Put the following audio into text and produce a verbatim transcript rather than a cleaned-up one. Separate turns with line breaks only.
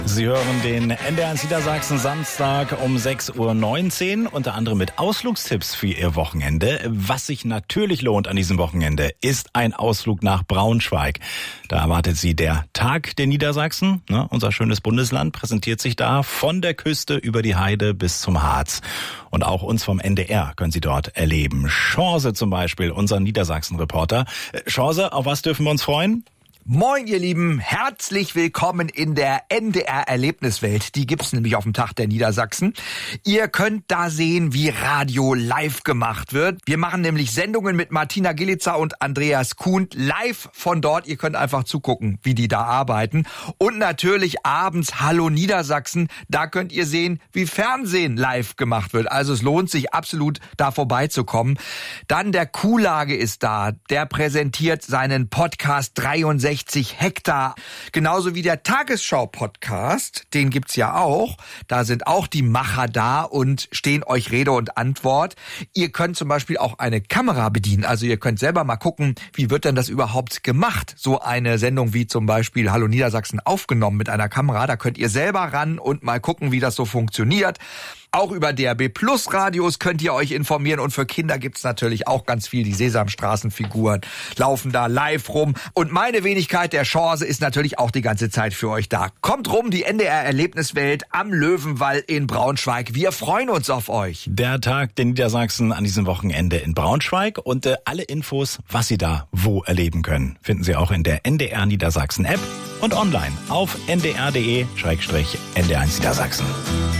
Sie hören den N D R eins Niedersachsen Samstag um sechs Uhr neunzehn, unter anderem mit Ausflugstipps für Ihr Wochenende. Was sich natürlich lohnt an diesem Wochenende, ist ein Ausflug nach Braunschweig. Da erwartet Sie der Tag der Niedersachsen. Ne, unser schönes Bundesland präsentiert sich da von der Küste über die Heide bis zum Harz. Und auch uns vom N D R können Sie dort erleben. Chance zum Beispiel, unser Niedersachsen-Reporter. Chance, auf was dürfen wir uns freuen?
Moin, ihr Lieben, herzlich willkommen in der N D R-Erlebniswelt. Die gibt's nämlich auf dem Tag der Niedersachsen. Ihr könnt da sehen, wie Radio live gemacht wird. Wir machen nämlich Sendungen mit Martina Gilitzer und Andreas Kuhn live von dort. Ihr könnt einfach zugucken, wie die da arbeiten. Und natürlich abends Hallo Niedersachsen. Da könnt ihr sehen, wie Fernsehen live gemacht wird. Also es lohnt sich absolut, da vorbeizukommen. Dann der Kuhlage ist da. Der präsentiert seinen Podcast dreiundsechzig Hektar. Genauso wie der Tagesschau-Podcast, den gibt's ja auch. Da sind auch die Macher da und stehen euch Rede und Antwort. Ihr könnt zum Beispiel auch eine Kamera bedienen. Also ihr könnt selber mal gucken, wie wird denn das überhaupt gemacht? So eine Sendung wie zum Beispiel Hallo Niedersachsen aufgenommen mit einer Kamera. Da könnt ihr selber ran und mal gucken, wie das so funktioniert. Auch über D R B Plus Radios könnt ihr euch informieren und für Kinder gibt's natürlich auch ganz viel. Die Sesamstraßenfiguren laufen da live rum und meine Wenigkeit der Chance ist natürlich auch die ganze Zeit für euch da. Kommt rum, die N D R Erlebniswelt am Löwenwall in Braunschweig. Wir freuen uns auf euch.
Der Tag der Niedersachsen an diesem Wochenende in Braunschweig und äh, alle Infos, was Sie da wo erleben können, finden Sie auch in der N D R Niedersachsen App und online auf n d r punkt d e N D R eins Niedersachsen.